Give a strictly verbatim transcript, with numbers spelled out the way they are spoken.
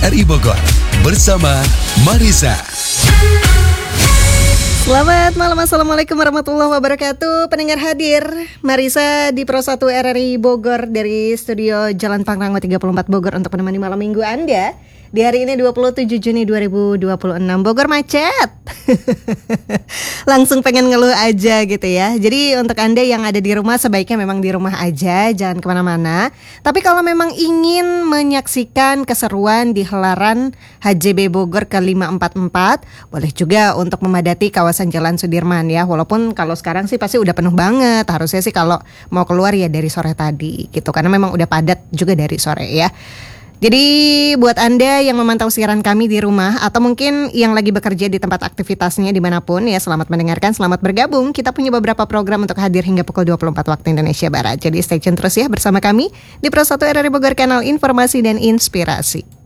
R I Bogor bersama Marisa. Selamat malam, Assalamualaikum warahmatullahi wabarakatuh. Pendengar hadir, Marisa di Pro satu R R I Bogor dari studio Jalan Pangrango tiga puluh empat Bogor untuk menemani malam minggu Anda di hari ini dua puluh tujuh Juni dua ribu dua puluh enam. Bogor macet. Langsung pengen ngeluh aja gitu ya. Jadi untuk Anda yang ada di rumah, sebaiknya memang di rumah aja, jangan kemana-mana. Tapi kalau memang ingin menyaksikan keseruan di Helaran H J B Bogor ke lima empat empat, boleh juga untuk memadati kawasan Jalan Sudirman ya. Walaupun kalau sekarang sih pasti udah penuh banget. Harusnya sih kalau mau keluar ya dari sore tadi gitu, karena memang udah padat juga dari sore ya. Jadi buat Anda yang memantau siaran kami di rumah atau mungkin yang lagi bekerja di tempat aktivitasnya dimanapun ya, selamat mendengarkan, selamat bergabung. Kita punya beberapa program untuk hadir hingga pukul dua puluh empat waktu Indonesia Barat. Jadi stay tune terus ya bersama kami di Pro satu R R I Bogor, kanal informasi dan inspirasi.